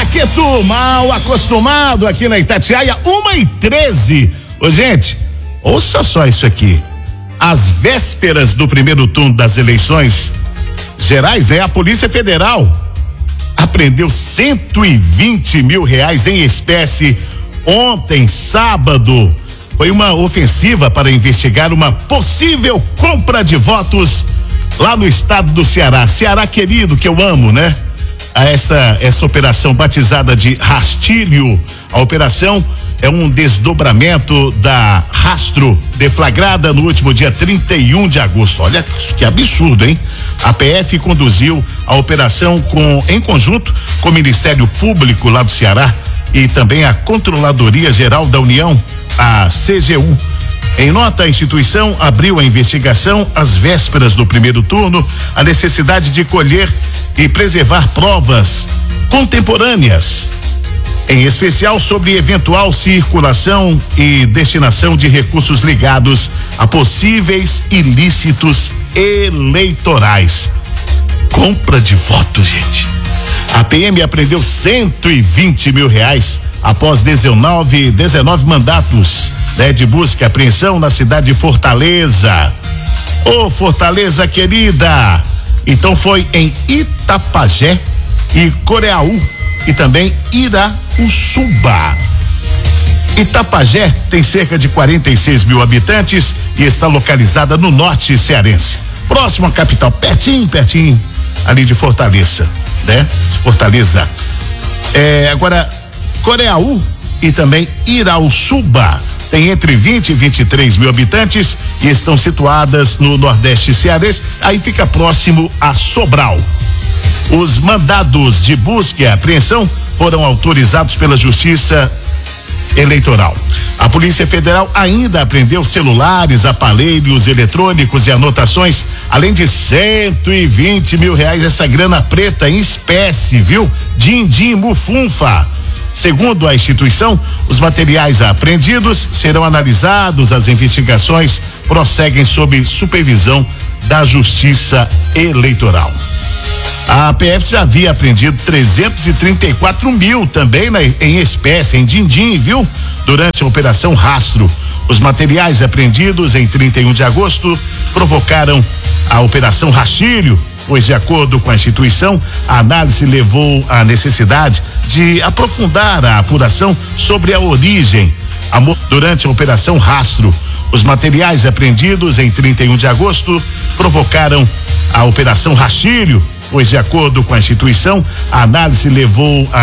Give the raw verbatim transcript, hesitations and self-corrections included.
Caqueto, mal acostumado aqui na Itatiaia, uma e treze. Ô, gente, ouça só isso aqui. Às vésperas do primeiro turno das eleições gerais, né? A Polícia Federal apreendeu cento e vinte mil reais em espécie ontem, sábado. Foi uma ofensiva para investigar uma possível compra de votos lá no estado do Ceará. Ceará querido, que eu amo, né? A essa, essa operação batizada de Rastilho. A operação é um desdobramento da Rastro, deflagrada no último dia trinta e um de agosto. Olha que absurdo, hein? A P F conduziu a operação com, em conjunto com o Ministério Público lá do Ceará e também a Controladoria Geral da União, a C G U. Em nota, a instituição abriu a investigação às vésperas do primeiro turno, a necessidade de colher e preservar provas contemporâneas, em especial sobre eventual circulação e destinação de recursos ligados a possíveis ilícitos eleitorais. Compra de votos, gente. A P M apreendeu cento e vinte mil reais após dezenove, dezenove mandatos, né, de busca e apreensão na cidade de Fortaleza. Ô, Fortaleza querida! Então foi em Itapajé e Coreaú e também Iraúçuba. Itapajé tem cerca de quarenta e seis mil habitantes e está localizada no norte cearense, próximo à capital, pertinho, pertinho ali de Fortaleza, né? Fortaleza. É, agora, Coreaú e também Iraúçuba tem entre vinte e vinte e três mil habitantes e estão situadas no nordeste cearense, aí fica próximo a Sobral. Os mandados de busca e apreensão foram autorizados pela Justiça Eleitoral. A Polícia Federal ainda apreendeu celulares, aparelhos eletrônicos e anotações, além de cento e vinte mil reais, essa grana preta em espécie, viu? Din-din, mufunfa. Segundo a instituição, os materiais apreendidos serão analisados, as investigações prosseguem sob supervisão da Justiça Eleitoral. A P F já havia apreendido trezentos e trinta e quatro mil também, né, em espécie, em din-din, viu? Durante a Operação Rastro. Os materiais apreendidos em trinta e um de agosto provocaram a Operação Rastilho, pois, de acordo com a instituição, a análise levou à necessidade de aprofundar a apuração sobre a origem. Durante a Operação Rastro, os materiais apreendidos em trinta e um de agosto provocaram a Operação Rastilho, pois, de acordo com a instituição, a análise levou a